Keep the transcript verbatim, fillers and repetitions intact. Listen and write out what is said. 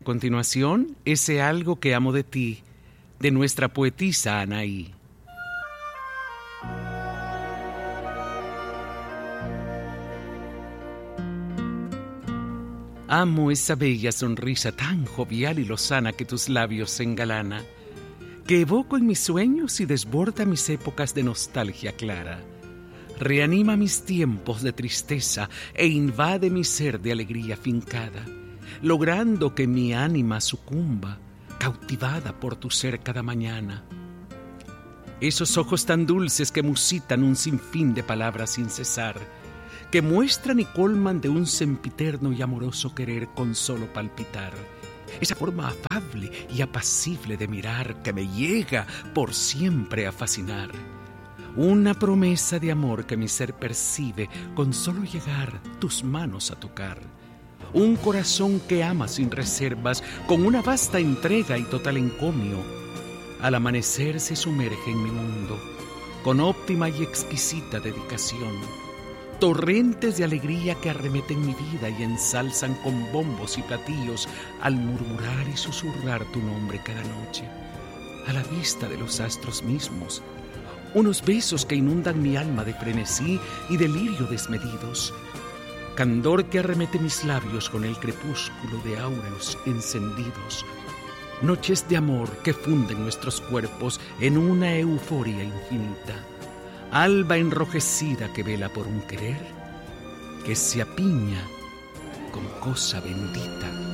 A continuación, ese algo que amo de ti, de nuestra poetisa Anaí. Amo esa bella sonrisa tan jovial y lozana que tus labios engalana, que evoco en mis sueños y desborda mis épocas de nostalgia clara. Reanima mis tiempos de tristeza e invade mi ser de alegría fincada, logrando que mi ánima sucumba, cautivada por tu ser cada mañana. Esos ojos tan dulces que musitan un sinfín de palabras sin cesar, que muestran y colman de un sempiterno y amoroso querer con solo palpitar. Esa forma afable y apacible de mirar que me llega por siempre a fascinar. Una promesa de amor que mi ser percibe con solo llegar tus manos a tocar. Un corazón que ama sin reservas, con una vasta entrega y total encomio. Al amanecer se sumerge en mi mundo, con óptima y exquisita dedicación. Torrentes de alegría que arremeten mi vida y ensalzan con bombos y platillos al murmurar y susurrar tu nombre cada noche, a la vista de los astros mismos. Unos besos que inundan mi alma de frenesí y delirio desmedidos. Candor que arremete mis labios con el crepúsculo de áureos encendidos. Noches de amor que funden nuestros cuerpos en una euforia infinita. Alba enrojecida que vela por un querer que se apiña con cosa bendita.